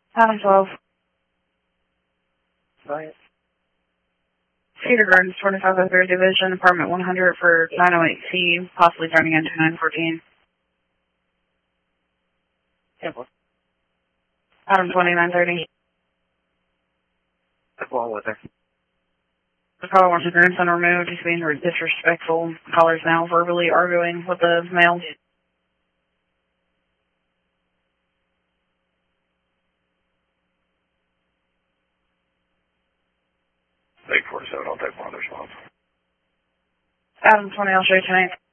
Adam 12. Right. Cedar Gardens, 2503rd Division, apartment 100 for 908C, possibly turning into 914. Simple. Adam 2930. What's wrong with her? The caller wants his grandson removed. He's being disrespectful. The caller's now verbally arguing with the male. 847, I'll take one response. Adam 20, I'll show you tonight.